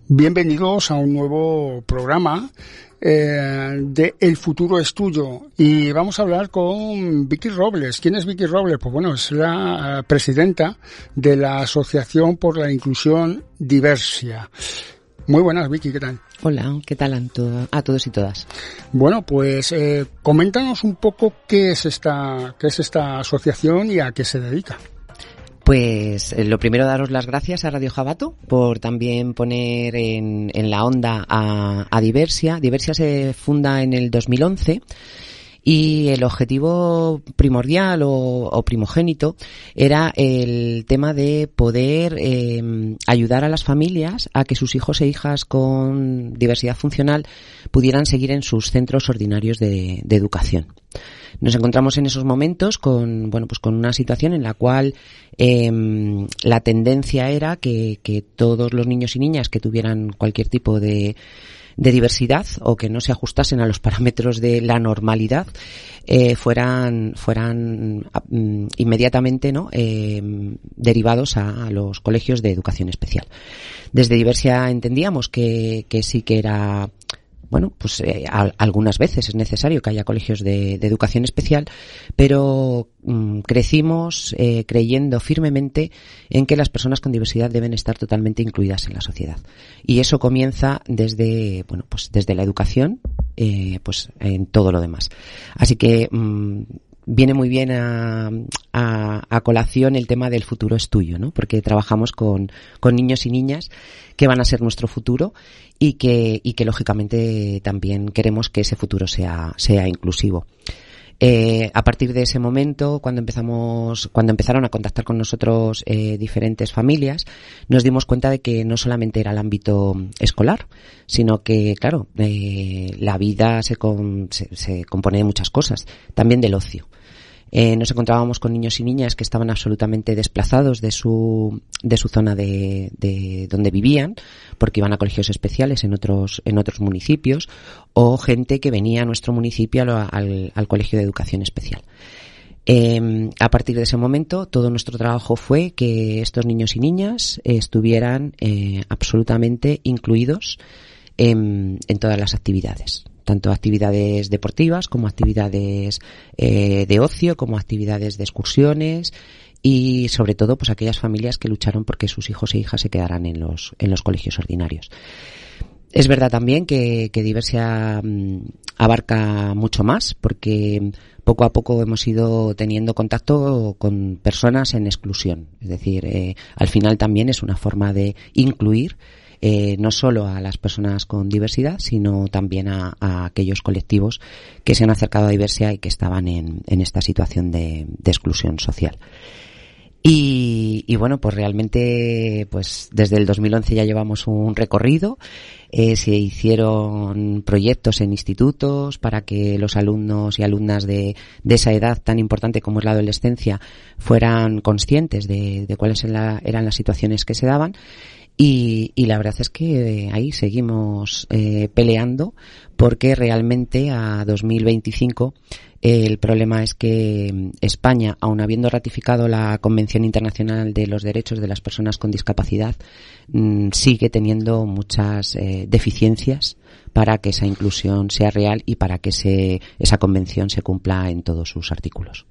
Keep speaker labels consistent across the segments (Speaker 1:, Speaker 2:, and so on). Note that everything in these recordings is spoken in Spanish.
Speaker 1: Bienvenidos a un nuevo programa de El futuro es tuyo, y vamos a hablar con Vicky Robles. ¿Quién es Vicky Robles? Pues bueno, es la presidenta de la Asociación por la Inclusión Diversia. Muy buenas, Vicky, ¿qué tal?
Speaker 2: Hola, ¿qué tal a todos y todas?
Speaker 1: Bueno, pues coméntanos un poco qué es esta asociación y a qué se dedica.
Speaker 2: Pues lo primero, daros las gracias a Radio Jabato por también poner en la onda a Diversia. Diversia se funda en el 2011 y el objetivo primordial o primogénito era el tema de poder ayudar a las familias a que sus hijos e hijas con diversidad funcional pudieran seguir en sus centros ordinarios de educación. Nos encontramos en esos momentos con una situación en la cual la tendencia era que todos los niños y niñas que tuvieran cualquier tipo de diversidad o que no se ajustasen a los parámetros de la normalidad fueran inmediatamente derivados a los colegios de educación especial. Desde Diversia entendíamos que sí que era algunas veces es necesario que haya colegios de educación especial, pero crecimos creyendo firmemente en que las personas con diversidad deben estar totalmente incluidas en la sociedad. Y eso comienza desde la educación, en todo lo demás. Así que viene muy bien a colación el tema del futuro es tuyo, ¿no? Porque trabajamos con niños y niñas que van a ser nuestro futuro y que lógicamente también queremos que ese futuro sea inclusivo. A partir de ese momento, cuando empezaron a contactar con nosotros diferentes familias, nos dimos cuenta de que no solamente era el ámbito escolar, sino que, claro, la vida se compone de muchas cosas, también del ocio. Nos encontrábamos con niños y niñas que estaban absolutamente desplazados de su zona de donde vivían, porque iban a colegios especiales en otros municipios, o gente que venía a nuestro municipio al colegio de educación especial. A partir de ese momento, todo nuestro trabajo fue que estos niños y niñas estuvieran absolutamente incluidos en todas las actividades, tanto actividades deportivas como actividades de ocio, como actividades de excursiones y sobre todo pues aquellas familias que lucharon porque sus hijos e hijas se quedaran en los colegios ordinarios. Es verdad también que Diversia abarca mucho más, porque poco a poco hemos ido teniendo contacto con personas en exclusión. Es decir, al final también es una forma de incluir no solo a las personas con diversidad, sino también a aquellos colectivos que se han acercado a Diversia y que estaban en esta situación de exclusión social. Y bueno, pues realmente, pues desde el 2011 ya llevamos un recorrido. Se hicieron proyectos en institutos para que los alumnos y alumnas de esa edad tan importante como es la adolescencia fueran conscientes de cuáles eran las situaciones que se daban. Y la verdad es que ahí seguimos peleando, porque realmente a 2025 el problema es que España, aun habiendo ratificado la Convención Internacional de los Derechos de las Personas con Discapacidad, sigue teniendo muchas deficiencias para que esa inclusión sea real y para que esa convención se cumpla en todos sus artículos.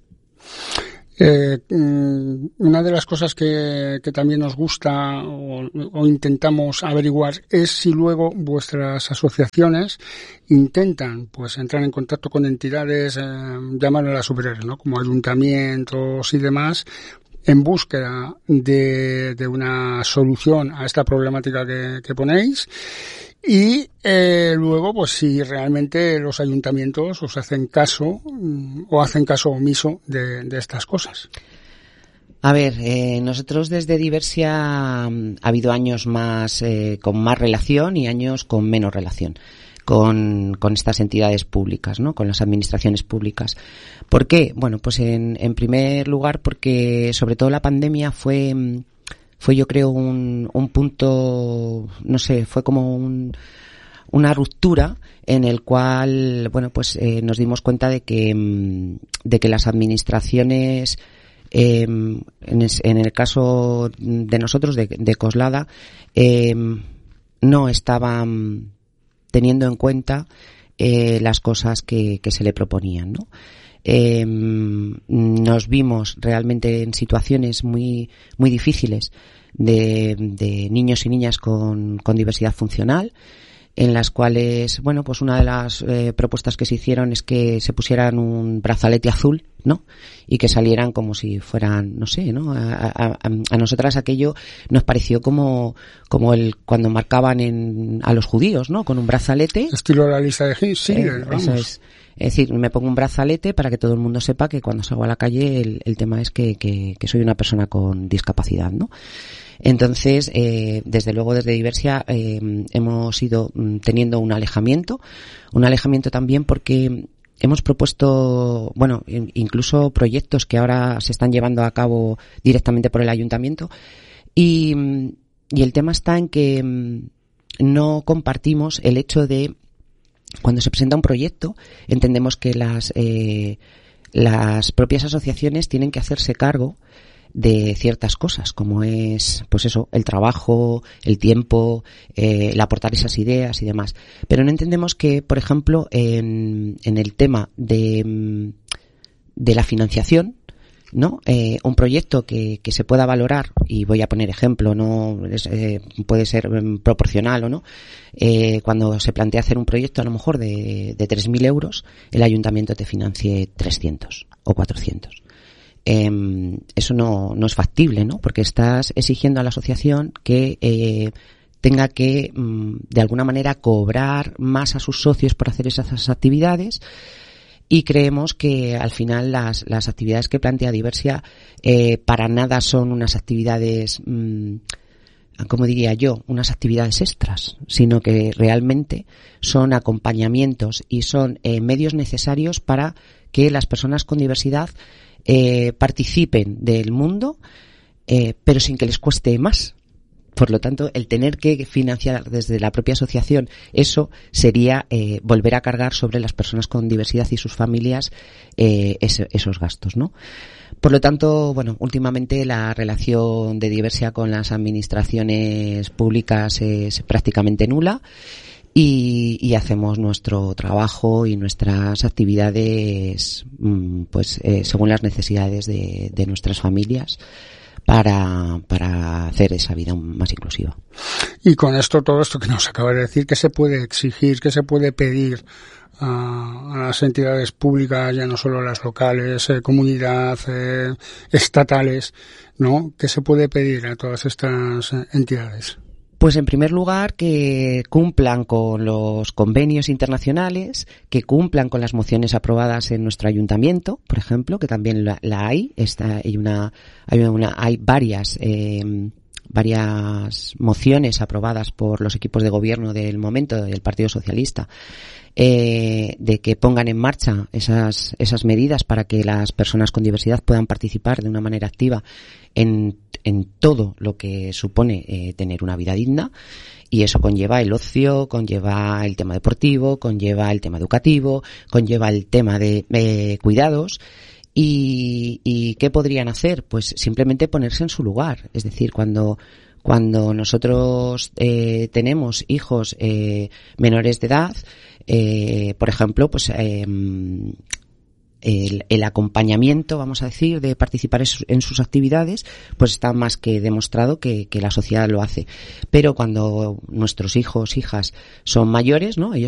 Speaker 1: Una de las cosas que también nos gusta o intentamos averiguar es si luego vuestras asociaciones intentan pues entrar en contacto con entidades, llámalas superiores, ¿no? Como ayuntamientos y demás, en búsqueda de una solución a esta problemática que ponéis. Y luego, pues si realmente los ayuntamientos os hacen caso o hacen caso omiso de estas cosas.
Speaker 2: A ver, nosotros desde Diversia ha habido años más con más relación y años con menos relación con estas entidades públicas, ¿no? Con las administraciones públicas. ¿Por qué? Bueno, pues en primer lugar porque sobre todo la pandemia fue yo creo un punto, no sé, fue como una ruptura en el cual, bueno, pues nos dimos cuenta de que las administraciones, en el caso de nosotros, de Coslada, no estaban teniendo en cuenta las cosas que se le proponían, ¿no? Nos vimos realmente en situaciones muy difíciles de niños y niñas con diversidad funcional, en las cuales, bueno, pues una de las propuestas que se hicieron es que se pusieran un brazalete azul, ¿no? Y que salieran como si fueran, no sé, ¿no? A nosotras aquello nos pareció como cuando marcaban a los judíos, ¿no? Con un brazalete.
Speaker 1: Estilo la lista de Hitler, vamos.
Speaker 2: Eso es. Es decir, me pongo un brazalete para que todo el mundo sepa que cuando salgo a la calle el tema es que soy una persona con discapacidad, ¿no? Entonces, desde luego desde Diversia hemos ido teniendo un alejamiento también porque hemos propuesto, bueno, incluso proyectos que ahora se están llevando a cabo directamente por el ayuntamiento y el tema está en que no compartimos el hecho de cuando se presenta un proyecto entendemos que las propias asociaciones tienen que hacerse cargo de ciertas cosas, como es, pues eso, el trabajo, el tiempo, el aportar esas ideas y demás. Pero no entendemos que, por ejemplo, en el tema de la financiación, ¿no? Un proyecto que se pueda valorar, y voy a poner ejemplo, no puede ser proporcional o no, cuando se plantea hacer un proyecto a lo mejor de 3.000 euros, el ayuntamiento te financie 300 o 400. Eso no es factible, ¿no? Porque estás exigiendo a la asociación que tenga que de alguna manera cobrar más a sus socios por hacer esas actividades, y creemos que al final las actividades que plantea Diversia para nada son unas actividades, como diría yo, unas actividades extras, sino que realmente son acompañamientos y son medios necesarios para que las personas con diversidad participen del mundo, pero sin que les cueste más. Por lo tanto, el tener que financiar desde la propia asociación, eso sería volver a cargar sobre las personas con diversidad y sus familias esos gastos, ¿no? Por lo tanto, bueno, últimamente la relación de Diversia con las administraciones públicas es prácticamente nula. Y hacemos nuestro trabajo y nuestras actividades pues según las necesidades de nuestras familias para hacer esa vida más inclusiva.
Speaker 1: Y con todo esto que nos acaba de decir, ¿qué se puede exigir, qué se puede pedir a las entidades públicas, ya no solo las locales, comunidad, estatales, ¿no? ¿Qué se puede pedir a todas estas entidades?
Speaker 2: Pues en primer lugar que cumplan con los convenios internacionales, que cumplan con las mociones aprobadas en nuestro ayuntamiento, por ejemplo, que también la hay. Hay varias mociones aprobadas por los equipos de gobierno del momento del Partido Socialista, de que pongan en marcha esas medidas para que las personas con diversidad puedan participar de una manera activa en todo lo que supone tener una vida digna, y eso conlleva el ocio, conlleva el tema deportivo, conlleva el tema educativo, conlleva el tema de cuidados. ¿Y qué podrían hacer? Pues simplemente ponerse en su lugar. Es decir, cuando nosotros tenemos hijos menores de edad, por ejemplo, pues el acompañamiento, vamos a decir, de participar en sus actividades, pues está más que demostrado que la sociedad lo hace. Pero cuando nuestros hijos, hijas son mayores, ¿no? Ellos